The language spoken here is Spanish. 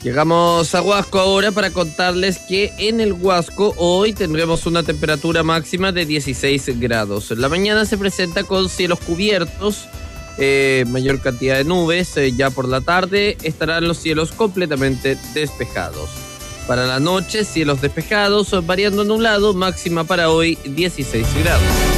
Llegamos a Huasco ahora para contarles que en el Huasco hoy tendremos una temperatura máxima de 16 grados. La mañana se presenta con cielos cubiertos, mayor cantidad de nubes. Ya por la tarde estarán los cielos completamente despejados. Para la noche, cielos despejados, variando nublado, máxima para hoy 16 grados.